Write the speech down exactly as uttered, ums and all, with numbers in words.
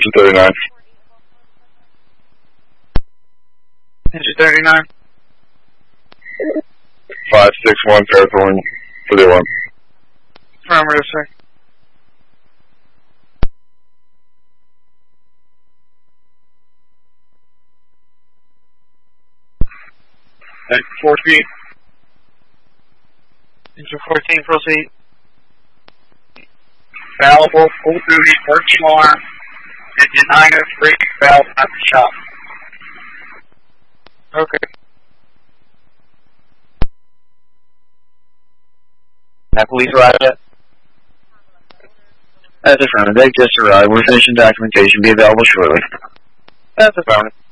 Engine thirty-nine. Engine thirty-nine. five six one, Fairthorn, forty-one. Affirmative, sir. Engine fourteen. Engine fourteen, proceed. Available, full duty, working alarm. Engine nine oh three, valve at the shop. Okay. That police arrived yet? That's affirmative. They just arrived. We're finishing documentation. Be available shortly. That's affirmative.